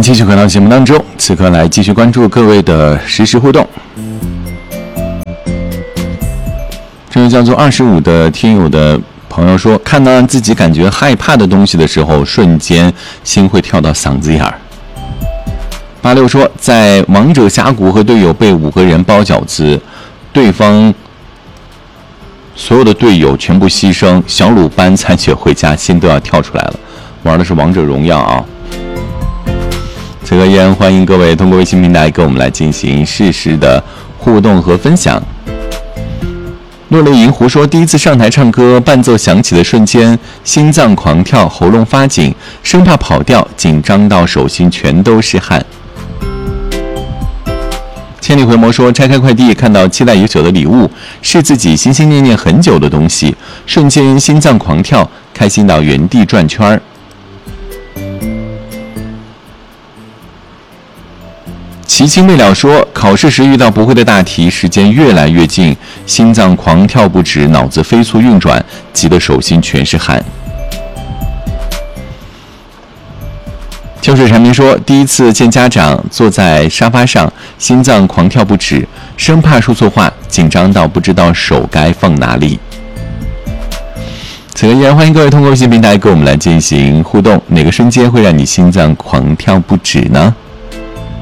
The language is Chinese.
继续回到节目当中，此刻来继续关注各位的实时互动。这位叫做25的听友的朋友说，看到自己感觉害怕的东西的时候，瞬间心会跳到嗓子眼儿。86说，在王者峡谷和队友被5个人包饺子，对方所有的队友全部牺牲，小鲁班残血回家，心都要跳出来了。玩的是王者荣耀啊！此刻依然欢迎各位通过微信平台跟我们来进行实时的互动和分享。落泪银狐说，第一次上台唱歌，伴奏响起的瞬间，心脏狂跳，喉咙发紧，生怕跑调，紧张到手心全都是汗。千里回眸说，拆开快递，看到期待已久的礼物，是自己心心念念很久的东西，瞬间心脏狂跳，开心到原地转圈儿。奇情未了说，考试时遇到不会的大题，时间越来越近，心脏狂跳不止，脑子飞速运转，急得手心全是汗。秋水蝉鸣说，第一次见家长，坐在沙发上，心脏狂跳不止，生怕说错话，紧张到不知道手该放哪里。此刻依然欢迎各位通过微信平台跟我们来进行互动，哪个瞬间会让你心脏狂跳不止呢？